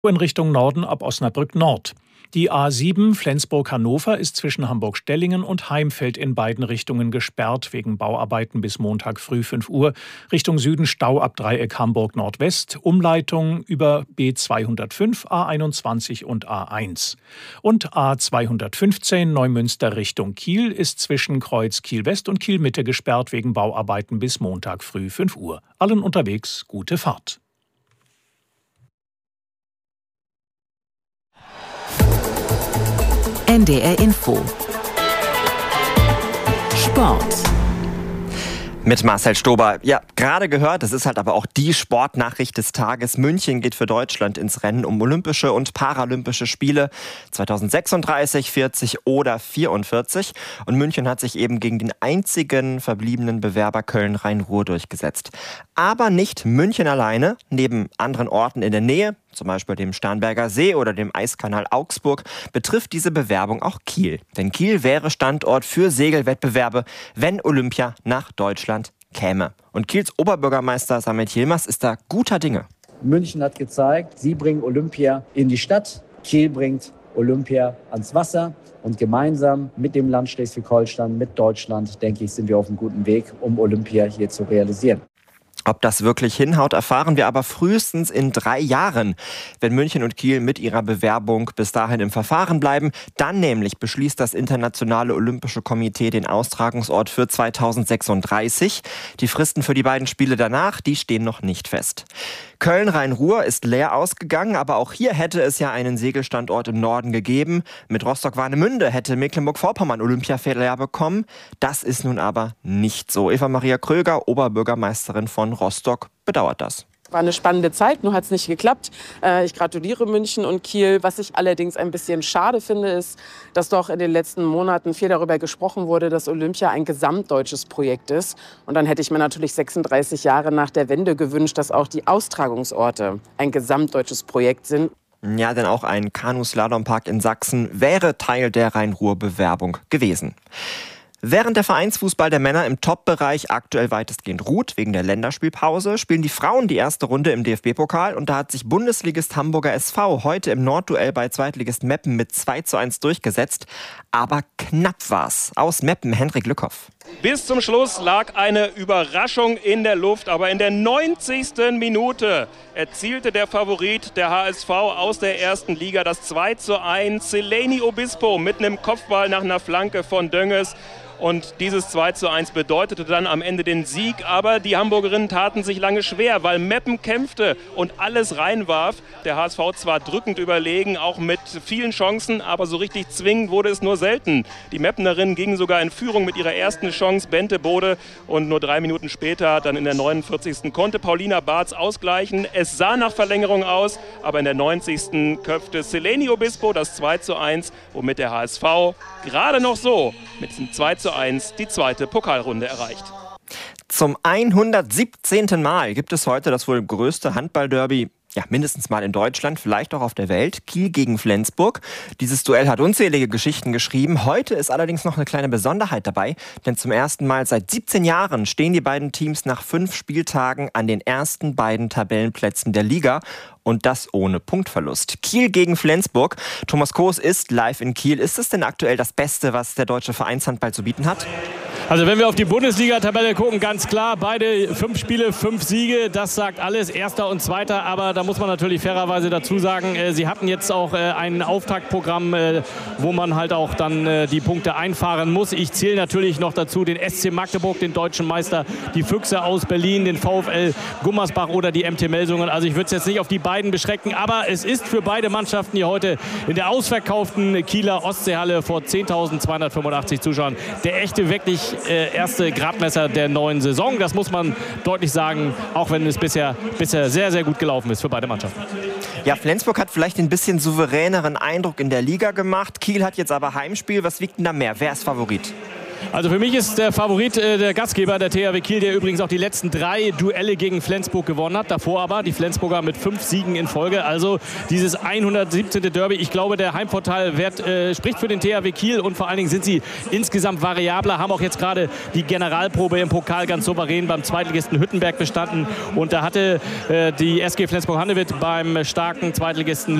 in Richtung Norden ab Osnabrück Nord. Die A7 Flensburg-Hannover ist zwischen Hamburg-Stellingen und Heimfeld in beiden Richtungen gesperrt wegen Bauarbeiten bis Montag früh 5 Uhr. Richtung Süden Stau ab Dreieck Hamburg Nordwest, Umleitung über B205, A21 und A1. Und A215 Neumünster Richtung Kiel ist zwischen Kreuz Kiel-West und Kiel-Mitte gesperrt wegen Bauarbeiten bis Montag früh 5 Uhr. Allen unterwegs gute Fahrt. NDR Info. Sport. Mit Marcel Stober. Ja, gerade gehört, es ist halt aber auch die Sportnachricht des Tages. München geht für Deutschland ins Rennen um Olympische und Paralympische Spiele 2036, 40 oder 44. Und München hat sich eben gegen den einzigen verbliebenen Bewerber Köln-Rhein-Ruhr durchgesetzt. Aber nicht München alleine. Neben anderen Orten in der Nähe, zum Beispiel dem Starnberger See oder dem Eiskanal Augsburg, betrifft diese Bewerbung auch Kiel. Denn Kiel wäre Standort für Segelwettbewerbe, wenn Olympia nach Deutschland käme. Und Kiels Oberbürgermeister Samet Yilmaz ist da guter Dinge. München hat gezeigt, sie bringen Olympia in die Stadt. Kiel bringt Olympia ans Wasser. Und gemeinsam mit dem Land Schleswig-Holstein, mit Deutschland, denke ich, sind wir auf einem guten Weg, um Olympia hier zu realisieren. Ob das wirklich hinhaut, erfahren wir aber frühestens in 3 Jahren. Wenn München und Kiel mit ihrer Bewerbung bis dahin im Verfahren bleiben, dann nämlich beschließt das Internationale Olympische Komitee den Austragungsort für 2036. Die Fristen für die beiden Spiele danach, die stehen noch nicht fest. Köln-Rhein-Ruhr ist leer ausgegangen, aber auch hier hätte es ja einen Segelstandort im Norden gegeben. Mit Rostock-Warnemünde hätte Mecklenburg-Vorpommern Olympiaflair bekommen. Das ist nun aber nicht so. Eva-Maria Kröger, Oberbürgermeisterin von Rostock, bedauert das. War eine spannende Zeit, nur hat es nicht geklappt. Ich gratuliere München und Kiel. Was ich allerdings ein bisschen schade finde, ist, dass doch in den letzten Monaten viel darüber gesprochen wurde, dass Olympia ein gesamtdeutsches Projekt ist. Und dann hätte ich mir natürlich 36 Jahre nach der Wende gewünscht, dass auch die Austragungsorte ein gesamtdeutsches Projekt sind. Ja, denn auch ein Kanu-Slalompark in Sachsen wäre Teil der Rhein-Ruhr-Bewerbung gewesen. Während der Vereinsfußball der Männer im Top-Bereich aktuell weitestgehend ruht, wegen der Länderspielpause, spielen die Frauen die erste Runde im DFB-Pokal und da hat sich Bundesligist Hamburger SV heute im Nordduell bei Zweitligist Meppen mit 2:1 durchgesetzt. Aber knapp war's. Aus Meppen, Henrik Lückhoff. Bis zum Schluss lag eine Überraschung in der Luft, aber in der 90. Minute erzielte der Favorit der HSV aus der ersten Liga das 2:1. Seleni Obispo mit einem Kopfball nach einer Flanke von Dönges. Und dieses 2:1 bedeutete dann am Ende den Sieg. Aber die Hamburgerinnen taten sich lange schwer, weil Meppen kämpfte und alles reinwarf. Der HSV zwar drückend überlegen, auch mit vielen Chancen, aber so richtig zwingend wurde es nur selten. Die Meppenerinnen gingen sogar in Führung mit ihrer ersten Chance, Bente Bode. Und nur 3 Minuten später, dann in der 49. konnte Paulina Bartz ausgleichen. Es sah nach Verlängerung aus, aber in der 90. köpfte Seleni Obispo das 2:1, womit der HSV gerade noch so mit diesem 2:1 die zweite Pokalrunde erreicht. Zum 117. Mal gibt es heute das wohl größte Handballderby, ja, mindestens mal in Deutschland, vielleicht auch auf der Welt. Kiel gegen Flensburg. Dieses Duell hat unzählige Geschichten geschrieben. Heute ist allerdings noch eine kleine Besonderheit dabei, denn zum ersten Mal seit 17 Jahren stehen die beiden Teams nach 5 Spieltagen an den ersten beiden Tabellenplätzen der Liga. Und das ohne Punktverlust. Kiel gegen Flensburg. Thomas Koos ist live in Kiel. Ist es denn aktuell das Beste, was der deutsche Vereinshandball zu bieten hat? Also wenn wir auf die Bundesliga-Tabelle gucken, ganz klar, beide 5 Spiele, 5 Siege, das sagt alles, Erster und Zweiter, aber da muss man natürlich fairerweise dazu sagen, sie hatten jetzt auch ein Auftaktprogramm, wo man halt auch dann die Punkte einfahren muss. Ich zähle natürlich noch dazu den SC Magdeburg, den deutschen Meister, die Füchse aus Berlin, den VfL Gummersbach oder die MT Melsungen. Also ich würde es jetzt nicht auf die beiden beschränken, aber es ist für beide Mannschaften hier heute in der ausverkauften Kieler Ostseehalle vor 10.285 Zuschauern der echte, wirklich erste Gradmesser der neuen Saison. Das muss man deutlich sagen, auch wenn es bisher sehr, sehr gut gelaufen ist für beide Mannschaften. Ja, Flensburg hat vielleicht ein bisschen souveräneren Eindruck in der Liga gemacht. Kiel hat jetzt aber Heimspiel. Was wiegt denn da mehr? Wer ist Favorit? Also für mich ist der Favorit der Gastgeber, der THW Kiel, der übrigens auch die letzten 3 Duelle gegen Flensburg gewonnen hat. Davor aber die Flensburger mit 5 Siegen in Folge. Also dieses 117. Derby. Ich glaube, der Heimvorteil spricht für den THW Kiel und vor allen Dingen sind sie insgesamt variabler. Haben auch jetzt gerade die Generalprobe im Pokal ganz souverän beim Zweitligisten Hüttenberg bestanden. Und da hatte die SG Flensburg-Handewitt beim starken Zweitligisten